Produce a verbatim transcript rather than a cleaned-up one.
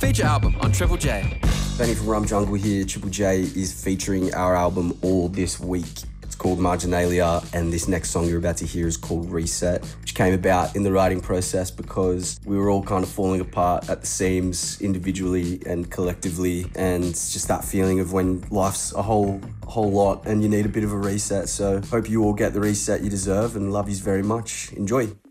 feature album on Triple J. Benny from Rum Jungle here. Triple J is featuring our album all this week. It's called Marginalia, and this next song you're about to hear is called Reset, which came about in the writing process because we were all kind of falling apart at the seams individually and collectively, and it's just that feeling of when life's a whole a whole lot and you need a bit of a reset. So hope you all get the reset you deserve, and love yous very much. Enjoy.